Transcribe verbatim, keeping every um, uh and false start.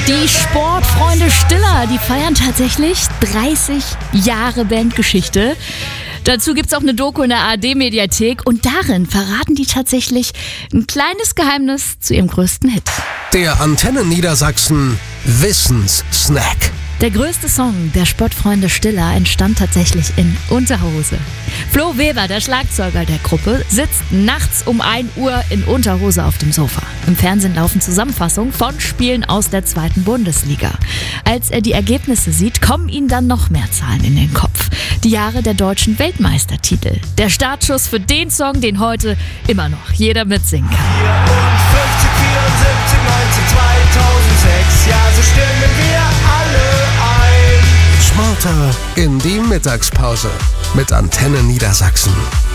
Die Sportfreunde Stiller, die feiern tatsächlich dreißig Jahre Bandgeschichte. Dazu gibt's auch eine Doku in der A R D-Mediathek und darin verraten die tatsächlich ein kleines Geheimnis zu ihrem größten Hit. Der Antenne Niedersachsen Wissenssnack. Der größte Song der Sportfreunde Stiller entstand tatsächlich in Unterhose. Flo Weber, der Schlagzeuger der Gruppe, sitzt nachts um ein Uhr in Unterhose auf dem Sofa. Im Fernsehen laufen Zusammenfassungen von Spielen aus der zweiten Bundesliga. Als er die Ergebnisse sieht, kommen ihm dann noch mehr Zahlen in den Kopf. Die Jahre der deutschen Weltmeistertitel. Der Startschuss für den Song, den heute immer noch jeder mitsingen kann. vierundfünfzig, vierundsiebzig, neunzehn, zweitausendsechs, ja, so stimmen wir alle ein. Smarter in die Mittagspause mit Antenne Niedersachsen.